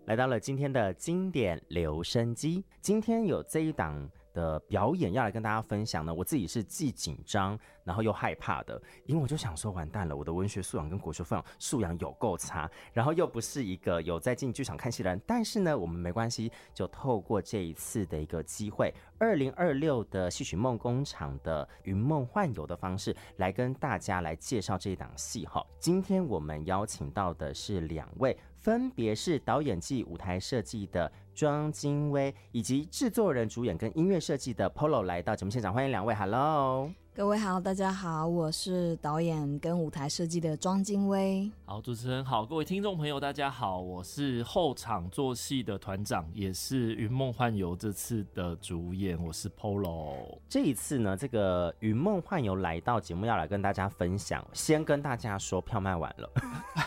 来到了今天的经典留声机。今天有这一档的表演要来跟大家分享呢，我自己是既紧张然后又害怕的，因为我就想说完蛋了，我的文学素养跟国学素养有够差，然后又不是一个有在进剧场看戏的人，但是呢我们没关系，就透过这一次的一个机会，2026的戏曲梦工厂的云梦幻游的方式来跟大家来介绍这一档戏哈。今天我们邀请到的是2位，分别是导演暨舞台设计的庄金威，以及制作人、主演跟音乐设计的 Polo 来到节目现场，欢迎2位 ，Hello。 各位好，大家好，我是导演跟舞台设计的庄金威。 好，主持人好，各位听众朋友大家好，我是后场做戏的团长，也是云梦幻游这次的主演，我是 Polo。 这一次呢，这个云梦幻游来到节目要来跟大家分享，先跟大家说票卖完了。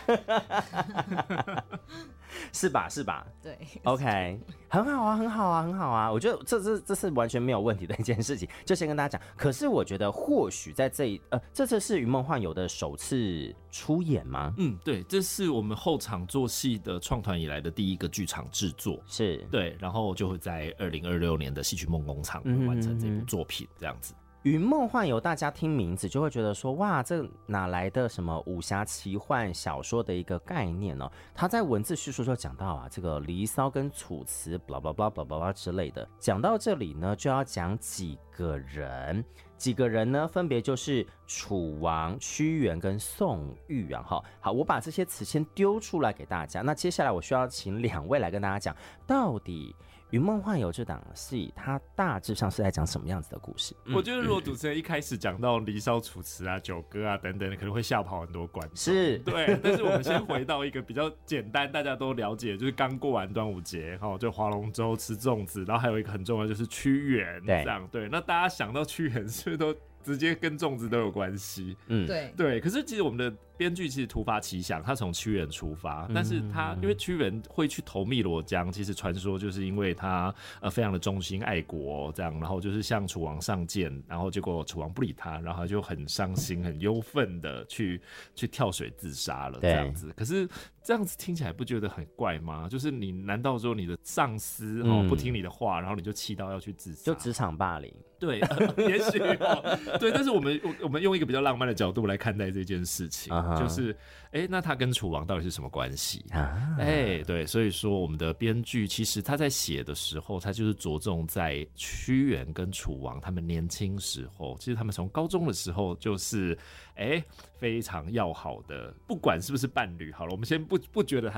是吧？是吧？ 对 ，OK， 很好啊，很好啊，很好啊。我觉得这是完全没有问题的一件事情，就先跟大家讲。可是我觉得或许在这次是云梦幻游的首次出演吗？ 对，这是我们后场做戏的创团以来的第一个剧场制作， 是对，然后就会在2026年的戏曲梦工厂完成这部作品，这样子。 云梦幻游，大家听名字就会觉得说，哇，这哪来的什么武侠奇幻小说的一个概念呢？他在文字叙述就讲到啊，这个《离骚》跟《楚辞》blah blah blah blah blah 之类的。讲到这里呢，就要讲几个人呢，分别就是楚王、屈原跟宋玉啊。好，我把这些词先丢出来给大家。那接下来我需要请2位来跟大家讲，到底云梦幻游这档戏，它大致上是在讲什么样子的故事？ 我觉得如果主持人一开始讲到《离骚》《楚辞》啊、《九歌》啊等等，可能会吓跑很多观众。 是， 对。但是我们先回到一个比较简单，大家都了解，就是刚过完端午节，就划龙舟、吃粽子，然后还有一个很重要就是屈原，这样对。那大家想到屈原，是不是都直接跟粽子都有关系？对。可是其实我们的编剧其实突发奇想，他从屈原出发，但是他因为屈原会去投汨罗江，其实传说就是因为他非常的忠心爱国，这样，然后就是向楚王上谏，然后结果楚王不理他，然后他就很伤心、很忧愤的去跳水自杀了，这样子。可是这样子听起来不觉得很怪吗？就是你难道说你的上司不听你的话，然后你就气到要去自杀？ 就职场霸凌？ 对，也许对。但是我们用一个比较浪漫的角度来看待这件事情。就是那他跟楚王到底是什么关系？对，所以说我们的编剧其实他在写的时候，他就是着重在屈原跟楚王他们年轻时候，其实他们从高中的时候就是非常要好的，不管是不是伴侣好了，我们先不觉得他